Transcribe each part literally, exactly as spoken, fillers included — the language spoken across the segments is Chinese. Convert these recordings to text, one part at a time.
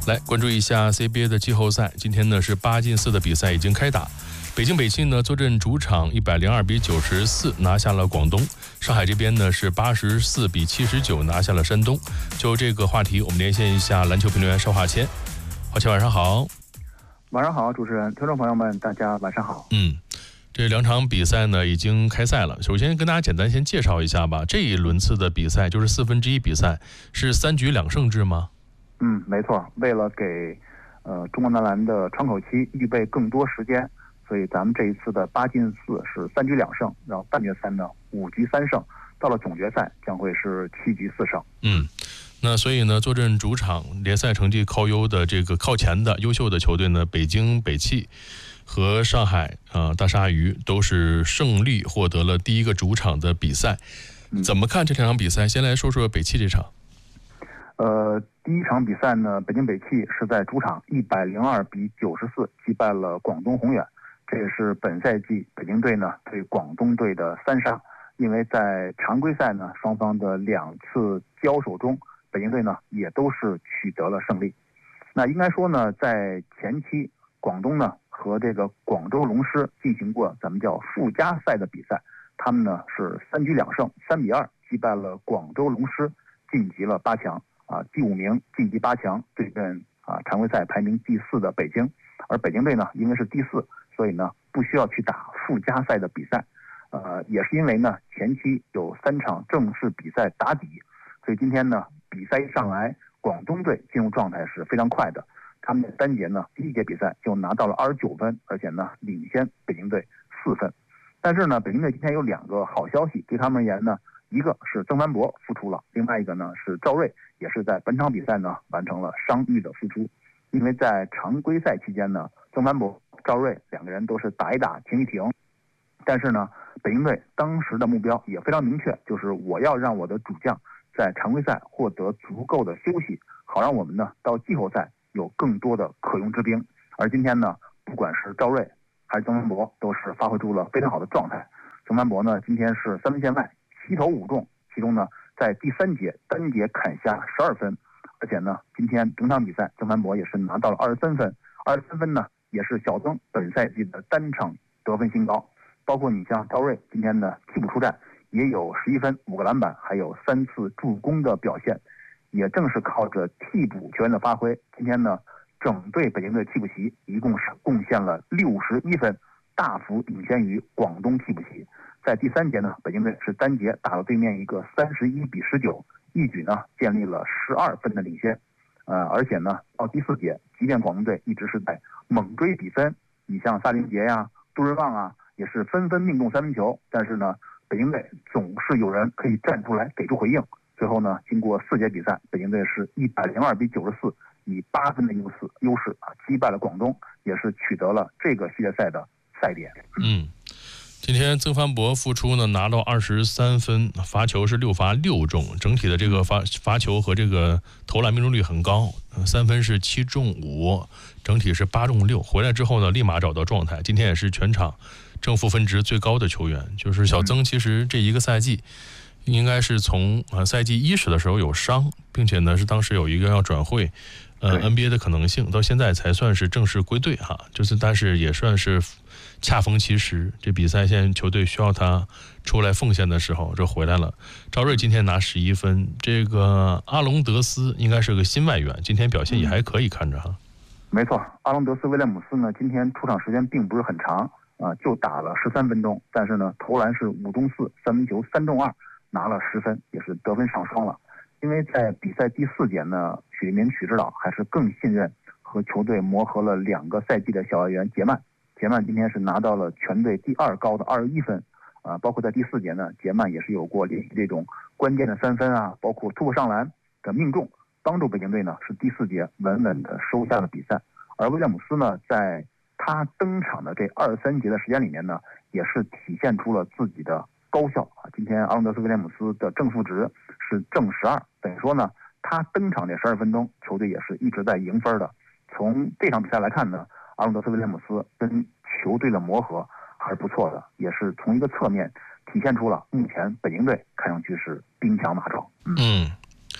来关注一下 C B A 的季后赛，今天呢是八进四的比赛已经开打。北京北汽呢坐镇主场一百零二比九十四拿下了广东，上海这边呢是八十四比七十九拿下了山东。就这个话题，我们连线一下篮球评论员邵华谦。华谦晚上好。 晚上好，主持人，听众朋友们，大家晚上好。 嗯，这两场比赛呢已经开赛了。首先跟大家简单先介绍一下吧，这一轮次的比赛就是四分之一比赛，是三局两胜制吗？ 嗯，没错。为了给呃中国男篮的窗口期预备更多时间，所以咱们这一次的八进四是三局两胜，然后半决赛呢五局三胜，到了总决赛将会是七局四胜。 嗯。那所以呢，坐镇主场联赛成绩靠优的这个靠前的优秀的球队呢，北京北汽和上海啊、呃、大鲨鱼都是胜利获得了第一个主场的比赛。怎么看这两场比赛？先来说说北汽这场。 呃，第一场比赛呢，北京北汽是在主场一百零二比九十四击败了广东宏远，这也是本赛季北京队呢对广东队的三杀。因为在常规赛呢，双方的两次交手中，北京队呢也都是取得了胜利。那应该说呢，在前期广东呢和这个广州龙狮进行过咱们叫附加赛的比赛，他们呢是三局两胜，三比二击败了广州龙狮，晋级了八强啊，第五名晋级八强，对阵啊常规赛排名第四的北京。而北京队呢，因为是第四，所以呢不需要去打附加赛的比赛。呃，也是因为呢前期有三场正式比赛打底，所以今天呢比赛一上来，广东队进入状态是非常快的。他们的单节呢，第一节比赛就拿到了二十九分，而且呢领先北京队四分。但是呢，北京队今天有两个好消息，对他们而言呢，一个是曾凡博复出了，另外一个呢是赵睿也是在本场比赛呢完成了伤愈的复出。因为在常规赛期间呢，曾凡博、赵睿两个人都是打一打停一停，但是呢，北京队当时的目标也非常明确，就是我要让我的主将在常规赛获得足够的休息，好让我们呢到季后赛有更多的可用之兵。而今天呢，不管是赵睿还是曾凡博，都是发挥出了非常好的状态。曾凡博呢，今天是三分线外七投五中，其中呢在第三节单节砍下十二分，而且呢今天整场比赛曾凡博也是拿到了二十三分，二十三分呢也是小曾本赛季的单场得分新高。包括你像赵睿今天呢替补出战，也有十一分、五个篮板，还有三次助攻的表现。也正是靠着替补球员的发挥，今天呢整队北京队替补席一共是贡献了六十一分，大幅领先于广东替补席。在第三节呢，北京队是单节打了对面一个三十一比十九，一举呢建立了十二分的领先。呃，而且呢到第四节，即便广东队一直是在猛追比分，你像萨林杰呀、杜润旺啊，也是纷纷命中三分球，但是呢，北京队总是有人可以站出来给出回应。最后呢，经过四节比赛，北京队是一百零二比九十四，以八分的优势优势啊击败了广东，也是取得了这个系列赛的赛点。 嗯，今天曾凡博复出呢，拿到二十三分，罚球是六罚六中，整体的这个罚罚球和这个投篮命中率很高，三分是七中五，整体是八中六。回来之后呢，立马找到状态，今天也是全场正负分值最高的球员。就是小曾，其实这一个赛季应该是从呃赛季伊始的时候有伤，并且呢是当时有一个要转会呃 N B A 的可能性，到现在才算是正式归队哈，就是但是也算是恰逢其时，这比赛现在球队需要他出来奉献的时候，这回来了。赵睿今天拿十一分，这个阿隆德斯应该是个新外援，今天表现也还可以，看着哈。 没错，阿隆德斯威廉姆斯呢，今天出场时间并不是很长啊、呃，就打了十三分钟，但是呢投篮是五中四，三分球三中二，拿了十分，也是得分上双了。因为在比赛第四节呢，许立民许指导还是更信任和球队磨合了两个赛季的小外援杰曼。杰曼今天是拿到了全队第二高的二十一分，啊、呃，包括在第四节呢，杰曼也是有过连续这种关键的三分啊，包括突破上篮的命中，帮助北京队呢是第四节稳稳的收下了比赛。而威廉姆斯呢，在他登场的这二十三节的时间里面呢，也是体现出了自己的高效啊。今天阿隆德斯威廉姆斯的正负值是正十二，等于说呢，他登场这十二分钟，球队也是一直在赢分的。从这场比赛来看呢，阿隆德斯威廉姆斯跟球队的磨合还是不错的，也是从一个侧面体现出了目前北京队看上去是兵强马壮。 嗯。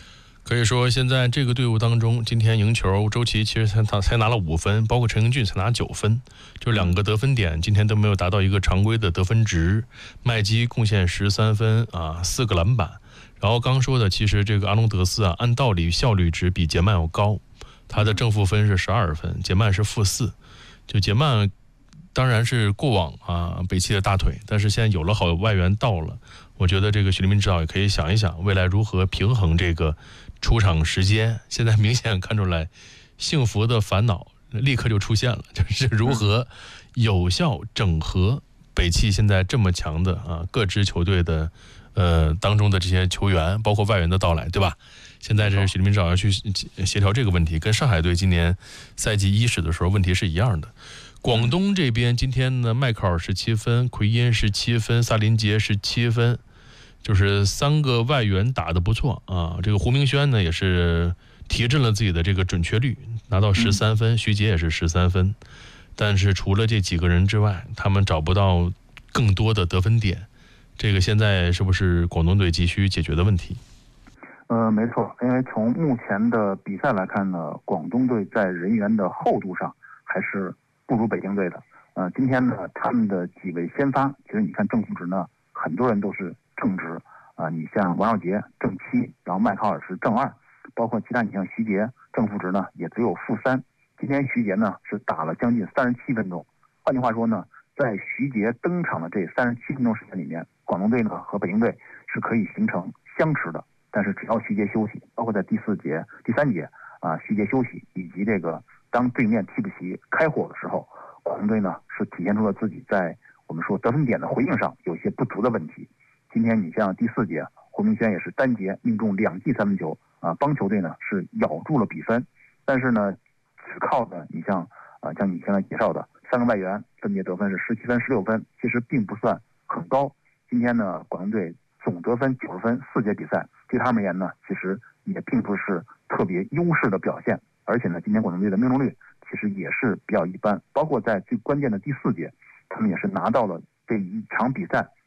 可以说，现在这个队伍当中，今天赢球，周琦其实才才才拿了五分，包括陈英俊才拿九分，就两个得分点，今天都没有达到一个常规的得分值。麦基贡献十三分啊，四个篮板。然后刚说的，其实这个阿隆德斯啊，按道理效率值比杰曼要高，他的正负分是十二分，杰曼是负四。就杰曼当然是过往啊北汽的大腿，但是现在有了好外援到了，我觉得这个许立民指导也可以想一想，未来如何平衡这个出场时间。现在明显看出来，幸福的烦恼立刻就出现了，就是如何有效整合北汽现在这么强的啊各支球队的呃当中的这些球员，包括外援的到来，对吧？现在这是许立民指导要去协调这个问题，跟上海队今年赛季伊始的时候问题是一样的。广东这边今天呢，迈克尔十七分，奎因十七分，萨林杰十七分，就是三个外援打得不错啊。这个胡明轩呢也是提振了自己的这个准确率，拿到十三分，徐杰也是十三分。但是除了这几个人之外，他们找不到更多的得分点，这个现在是不是广东队急需解决的问题？ 呃，没错，因为从目前的比赛来看呢，广东队在人员的厚度上还是不如北京队的。呃，今天呢，他们的几位先发，其实你看正负值呢，很多人都是正值啊、呃。你像王少杰正七，然后麦考尔是正二，包括其他你像徐杰正负值呢也只有负三。今天徐杰呢是打了将近三十七分钟，换句话说呢，在徐杰登场的这三十七分钟时间里面，广东队呢和北京队是可以形成相持的。但是只要徐杰休息，包括在第四节、第三节啊，徐杰休息，以及这个当对面替补席开火的时候，广东队呢是体现出了自己在我们说得分点的回应上有些不足的问题。今天你像第四节，胡明轩也是单节命中两记三分球啊，帮球队呢是咬住了比分。但是呢，只靠的你像啊，像你现在介绍的三个外援分别得分是十七分、十六分，其实并不算很高。今天呢，广东队总得分九十分，四节比赛，对他们而言呢，其实也并不是特别优势的表现。而且呢，今天广东队的命中率其实也是比较一般，包括在最关键的第四节，他们也是拿到了这一场比赛